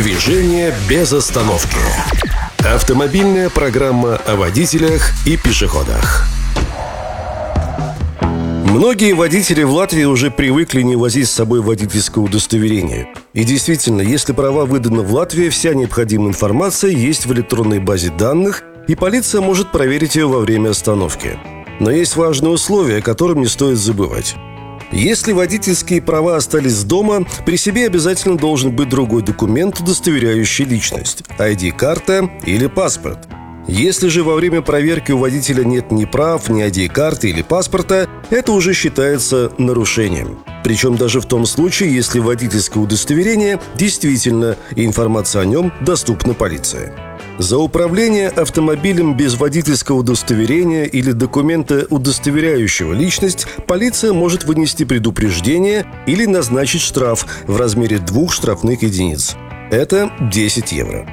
Движение без остановки. Автомобильная программа о водителях и пешеходах. Многие водители в Латвии уже привыкли не возить с собой водительское удостоверение. И действительно, если права выданы в Латвии, вся необходимая информация есть в электронной базе данных, и полиция может проверить ее во время остановки. Но есть важное условие, о котором не стоит забывать. Если водительские права остались дома, при себе обязательно должен быть другой документ, удостоверяющий личность – ID-карта или паспорт. Если же во время проверки у водителя нет ни прав, ни ID-карты или паспорта, это уже считается нарушением. Причем даже в том случае, если водительское удостоверение действительно и информация о нем доступна полиции. За управление автомобилем без водительского удостоверения или документа, удостоверяющего личность, полиция может вынести предупреждение или назначить штраф в размере 2 штрафных единиц. Это 10 евро.